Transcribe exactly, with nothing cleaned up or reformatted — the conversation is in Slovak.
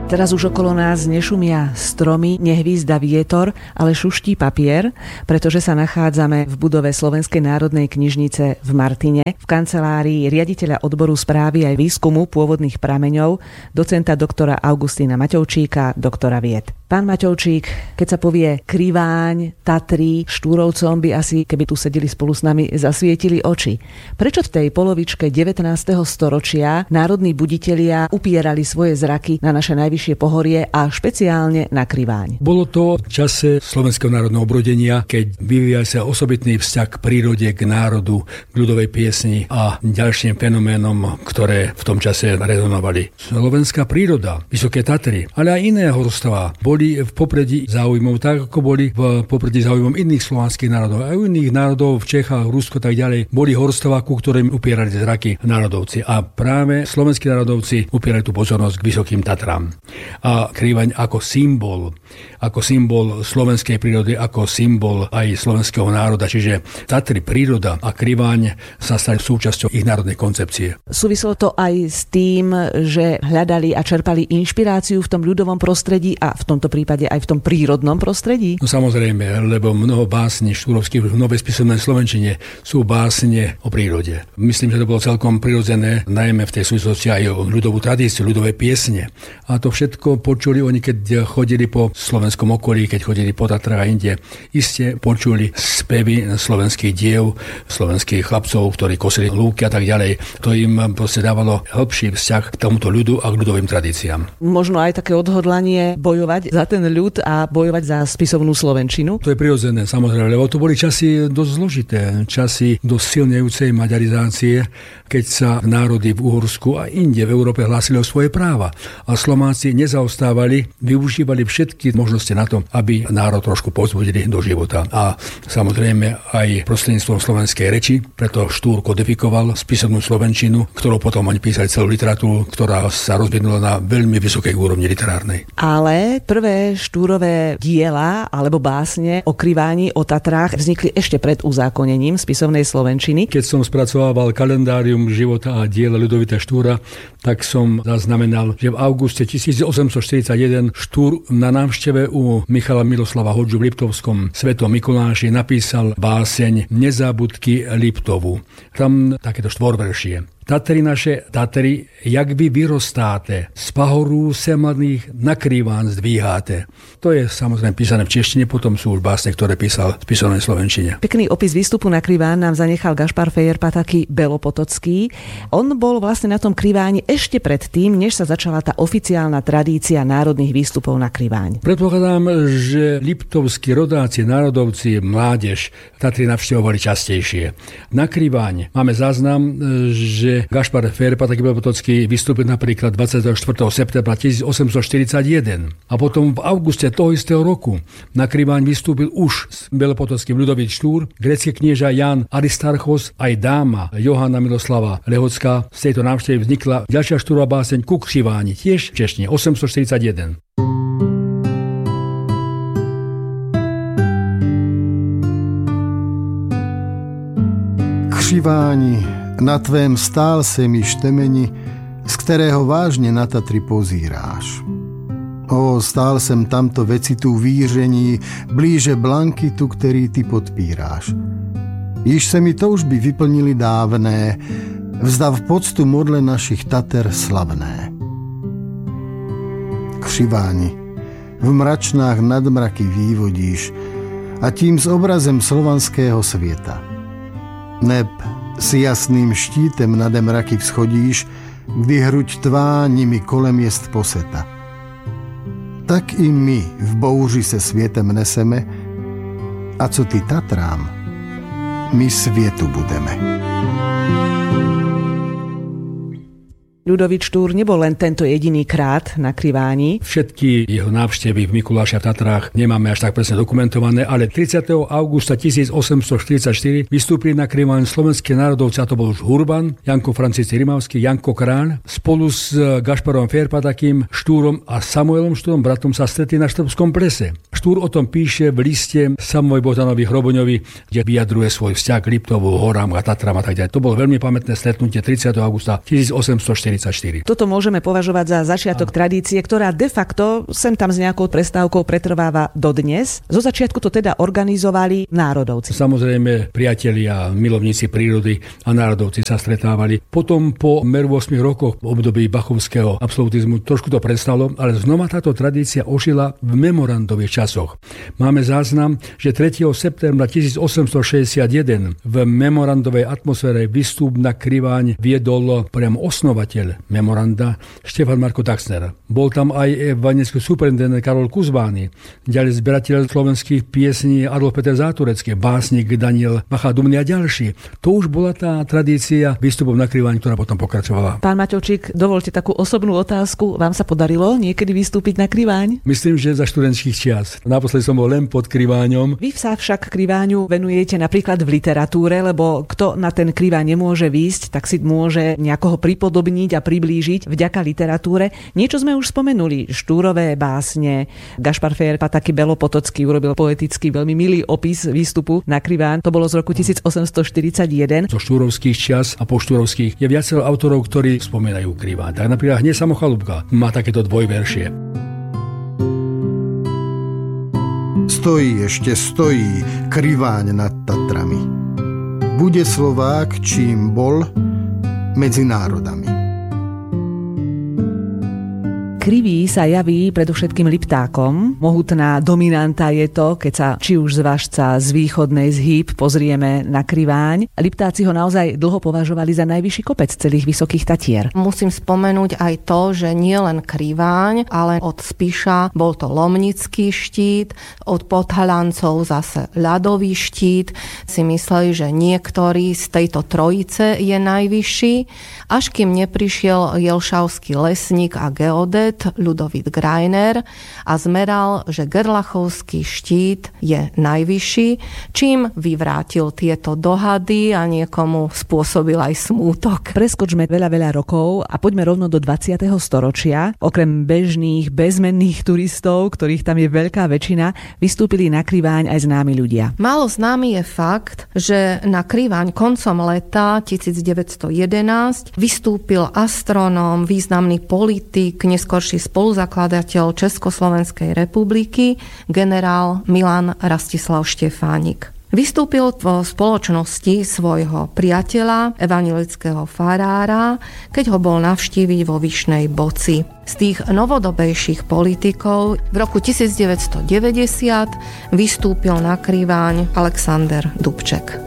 Teraz už okolo nás nešumia stromy, nehvízda vietor, ale šuští papier, pretože sa nachádzame v budove Slovenskej národnej knižnice v Martine, v kancelárii riaditeľa odboru správy aj výskumu pôvodných prameňov, docenta doktora Augustína Maťovčíka, doktora vied. Pán Maťovčík, keď sa povie Kriváň, Tatry, Štúrovcom by asi, keby tu sedeli spolu s nami, zasvietili oči. Prečo v tej polovičke devätnásteho storočia národní buditelia upierali svoje zraky na naše najvyššie pohorie a špeciálne na Kriváň? Bolo to v čase slovenského národného obrodenia, keď vyvíjal sa osobitný vzťah k prírode, k národu, k ľudovej piesni a ďalším fenoménom, ktoré v tom čase rezonovali. Slovenská príroda, Vysoké Tatry, ale aj iné horstvá boli v popredí záujmov, tak ako boli v popredí záujmom iných slovanských národov. Aj u iných národov v Čechách, Rusko tak ďalej boli horstvá, ku ktorým upierali zraky národovci. A práve slovenskí národovci upierali tú pozornosť k Vysokým Tatrám. A Krivaň ako symbol, ako symbol slovenskej prírody, ako symbol aj slovenského národa. Čiže Tatry, príroda a Krivaň sa stali súčasťou ich národnej koncepcie. Súvislo to aj s tým, že hľadali a čerpali inšpiráciu v tom ľudovom prostredí a v tomto prípade aj v tom prírodnom prostredí? No samozrejme, lebo mnoho básní štúrovských v novej spisovnej slovenčine sú básne o prírode. Myslím, že to bolo celkom prirodzené, najmä v tej súvislosti aj o ľudovú tradíciu, ľudové piesne. A to všetko počuli oni, keď chodili po slovenskom okolí, keď chodili po Tatrách a inde. Iste počuli spevy slovenských diev, slovenských chlapcov, ktorí kosili lúky a tak ďalej. To im proste dávalo hĺbší vzťah k tomuto ľudu a k ľudovým tradíciám. Možno aj také odhodlanie bojovať za ten ľud a bojovať za spisovnú slovenčinu? To je prirodzené, samozrejme, lebo to boli časy dosť zložité, časy dosť silnejúcej maďarizácie, keď sa národy v Uhorsku a inde v Európe hlásili o svoje práva. A Slováci nezaostávali, využívali všetky možnosti na to, aby národ trošku povzbudili do života. A samozrejme aj prostredníctvom slovenskej reči, preto Štúr kodifikoval spisovnú slovenčinu, ktorou potom oni písali celú literatúru, ktorá sa rozvinula na veľmi vysokej úrovni literárnej. Ale prvé Štúrové diela alebo básne o Kriváni, o Tatrách vznikli ešte pred uzákonením spisovnej slovenčiny. Keď som spracovával kalendárium života a diela Ľudovita Štúra, tak som zaznamenal, že v auguste tisícosemstoštyridsaťjeden Štúr na návšteve u Michala Miloslava Hodžu v Liptovskom Svetom Mikuláši napísal báseň Nezábudky Liptovu. Tam takéto štvorveršie. Tatry naše, Tatry, jak vy vyrostáte, z pahorů se mladých na Kriváň zdvíháte. To je samozrejme písané v češtine, potom sú už básne, ktoré písal v písanej slovenčine. Pekný opis výstupu na Kriváň nám zanechal Gašpar Fejerpataky Belopotocký. On bol vlastne na tom Kriváni ešte predtým, než sa začala tá oficiálna tradícia národných výstupov na Kriváň. Predpokladám, že liptovskí rodáci, národovci, mládež Tatry navštevovali častejšie. Na Kriváň máme záznam, že Gašpar Fejerpataky Belopotocký vystúpil napríklad dvadsiateho štvrtého septembra tisícosemstoštyridsaťjeden a potom v auguste toho istého roku na Kriváň vystúpil už s belopotockým Ľudovít Štúr, grécky knieža Jan Aristarchos aj dáma Johana Miloslava Lehocká. Z tejto návštevy vznikla ďalšia Štúrová báseň Ku Kriváni, tiež v češtine osemstoštyridsaťjeden. Kriváni, na tvém stál se mi štemeni, z kterého vážně na Tatry pozíráš. O, stál jsem tamto vecitu víření, blíže blankitu, který ty podpíráš. Již se mi toužby vyplnili dávné, vzdav poctu modle našich Tater slavné. Kriváni, v mračnách nadmraky vývodíš a tím s obrazem slovanského světa. Neb si jasným štítem nade mraky vzchodíš, kdy hruď tvá nimi kolem jest poseta. Tak i my v bouři se světem neseme, a co ty Tatrám, my světu budeme. Ľudovít Štúr nebol len tento jediný krát na Kriváni. Všetky jeho návštevy v Mikuláši a v Tatrách nemáme až tak presne dokumentované, ale tridsiateho augusta tisícosemstoštyridsaťštyri vystúpili na Kriváň slovenské národovci, a to bol už Hurban, Janko František Rimavský, Janko Kráľ, spolu s Gašparom Fejerpatakým Štúrom a Samuelom Štúrom, bratom, sa stretli na Štrbskom plese. Štúr o tom píše v liste Samovi Bohdanovi Hroboňovi, kde vyjadruje svoj vzťah k Liptovu, horám a Tatram a tak ďalej. To bolo veľmi pamätné stretnutie tridsiateho augusta tisícosemstoštyridsaťštyri. Toto môžeme považovať za začiatok a... tradície, ktorá de facto sem tam s nejakou prestávkou pretrváva dodnes. Zo začiatku to teda organizovali národovci. Samozrejme, priatelia, milovníci prírody a národovci sa stretávali. Potom po meru ôsmich rokoch v období bachovského absolutizmu trošku to prestalo, ale znova táto tradícia ožila v memorandových časoch. Máme záznam, že tretieho septembra tisícosemstošesťdesiatjeden v memorandovej atmosfére vystúp na Kriváň viedol priam osnovateľ memoranda Štefan Marko Taxner. Bol tam aj evangelický superintendent Karol Kuzbány, ďalej zberateľ slovenských piesní Adolf Peter Záturecký, básnik Daniel Bacha-Dumný a ďalší. To už bola tá tradícia výstupov na Kriváň, ktorá potom pokračovala. Pán Maťovčík, dovolte takú osobnú otázku. Vám sa podarilo niekedy vystúpiť na Kriváň? Myslím, že za študentských čias. Naposledy som bol len pod Kriváňom. Vy sa však Kriváňu venujete napríklad v literatúre, lebo kto na ten Kriváň nemôže výjsť, tak si môže nejakoho pripodobniť a priblížiť vďaka literatúre. Niečo sme už spomenuli, Štúrové básne. Gašpar Fér Pataky Belopotocký urobil poetický veľmi milý opis výstupu na Kriváň. To bolo z roku tisícosemstoštyridsaťjeden. Zo štúrovských čias a po štúrovských je viacero autorov, ktorí spomínajú Kriváň. Tak napríklad Hneď Samochalúbka má takéto dvojveršie. Stojí, ešte stojí Kriváň nad Tatrami. Bude Slovák, čím bol, medzi národami. Krivý sa javí predovšetkým Liptákom. Mohutná dominanta je to, keď sa či už z Važca, z východnej, z Hýb pozrieme na Kriváň. Liptáci ho naozaj dlho považovali za najvyšší kopec celých Vysokých Tatier. Musím spomenúť aj to, že nie len Kriváň, ale od Spiša bol to Lomnický štít, od Podhalancov zase ľadový štít. Si mysleli, že niektorý z tejto trojice je najvyšší, až kým neprišiel jelšavský lesník a geodet Ľudovít Greiner a zmeral, že Gerlachovský štít je najvyšší, čím vyvrátil tieto dohady a niekomu spôsobil aj smútok. Preskočme veľa, veľa rokov a poďme rovno do dvadsiateho storočia. Okrem bežných, bezmenných turistov, ktorých tam je veľká väčšina, vystúpili na Kriváň aj známi ľudia. Málo známy je fakt, že na Kriváň koncom leta tisícdeväťstojedenásť vystúpil astronóm, významný politik, neskôr spoluzakladateľ Československej republiky, generál Milan Rastislav Štefánik. Vystúpil vo spoločnosti svojho priateľa, evanjelického farára, keď ho bol navštíviť vo Vyšnej Boci. Z tých novodobejších politikov v roku tisícdeväťstodeväťdesiat vystúpil na Kriváň Alexander Dubček.